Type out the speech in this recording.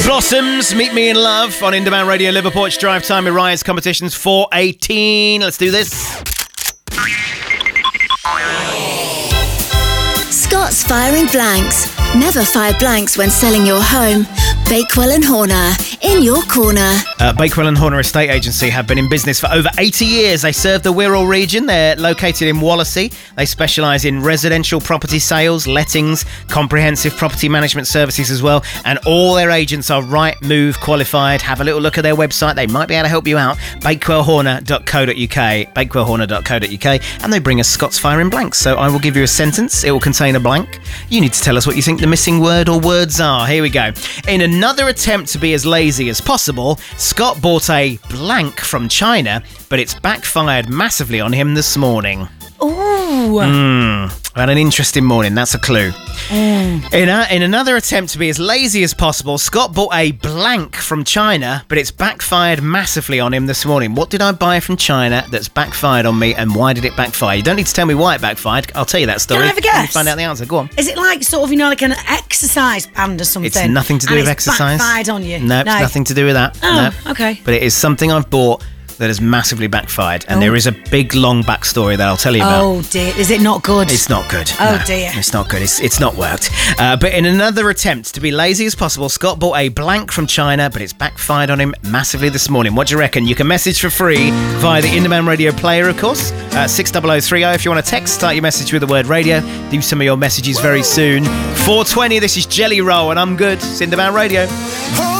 Blossoms, Meet Me in Love on Independent Radio Liverpool. It's Drive Time with Rise Competitions 418. Let's do this. Scott's firing blanks. Never fire blanks when selling your home. Bakewell and Horner, in your corner. Bakewell and Horner Estate Agency have been in business for over 80 years. They serve the Wirral region. They're located in Wallasey. They specialise in residential property sales, lettings, comprehensive property management services as well. And all their agents are Right Move qualified. Have a little look at their website. They might be able to help you out. bakewellhorner.co.uk. bakewellhorner.co.uk. And they bring us Scott's firing blanks. So I will give you a sentence. It will contain a blank. You need to tell us what you think the missing word or words are. Here we go. In another attempt to be as lazy as possible, Scott bought a blank from China, but it's backfired massively on him this morning. Ooh. Had an interesting morning, that's a clue. In another attempt to be as lazy as possible, Scott bought a blank from China, but it's backfired massively on him this morning. What did I buy from China that's backfired on me, and why did it backfire? You don't need to tell me why it backfired. I'll tell you that story. Can I have a guess? When you find out the answer. Go on. Is it like sort of, like an exercise band or something? It's nothing to do with exercise. Backfired on you? No, it's nothing to do with that. Oh, No. okay. But it is something I've bought that has massively backfired, and there is a big long backstory that I'll tell you about. Oh dear, is it not good? It's not good. Oh No, dear. It's not good. It's not worked. But in another attempt to be lazy as possible, Scott bought a blank from China, but it's backfired on him massively this morning. What do you reckon? You can message for free via the Independent Radio player, of course, 60030. If you want to text, start your message with the word radio. Do some of your messages very soon. 420, this is Jelly Roll, and I'm good. It's Independent Radio.